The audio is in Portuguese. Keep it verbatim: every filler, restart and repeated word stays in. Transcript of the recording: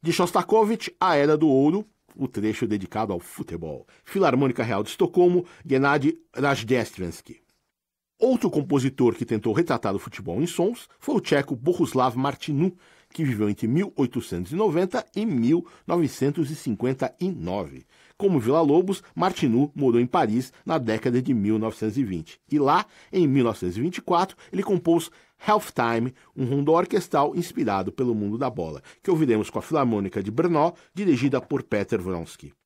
De Shostakovich, A Era do Ouro, o trecho dedicado ao futebol. Filarmônica Real de Estocolmo, Gennady Rajdestrensky. Outro compositor que tentou retratar o futebol em sons foi o tcheco Bohuslav Martinu, que viveu entre mil oitocentos e noventa e mil novecentos e cinquenta e nove. Como Villa-Lobos, Martinu morou em Paris na década de mil novecentos e vinte. E lá, em mil novecentos e vinte e quatro, ele compôs Halftime, um rondô orquestral inspirado pelo mundo da bola, que ouviremos com a Filarmônica de Brno, dirigida por Peter Vronsky.